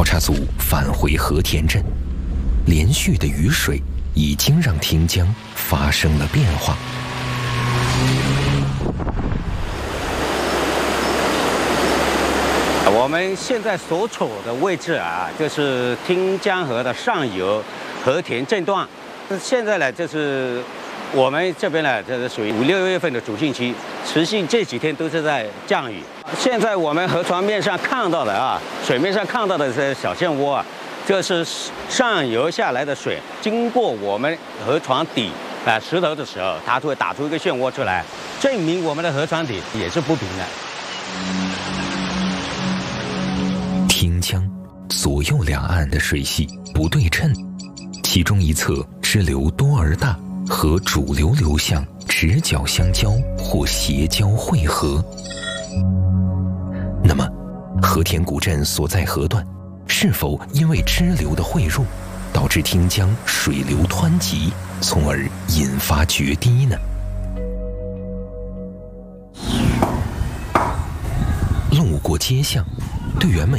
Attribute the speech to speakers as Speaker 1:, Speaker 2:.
Speaker 1: 查组返回和田镇，连续的雨水已经让汀江发生了变化。
Speaker 2: 我们现在所处的位置啊，就是汀江河的上游和田镇段。现在呢，就是我们这边呢，这是属于5、6月份的主汛期，持续这几天都是在降雨。现在我们河床面上看到的啊，水面上看到的这小漩涡啊，这是上游下来的水，经过我们河床底石头的时候，它就会打出一个漩涡出来，证明我们的河床底也是不平的。
Speaker 1: 汀江左右两岸的水系不对称，其中一侧支流多而大，和主流流向直角相交或斜交汇合。那么，和田古镇所在河段是否因为支流的汇入，导致汀江水流湍急，从而引发决堤呢？路过街巷，队员们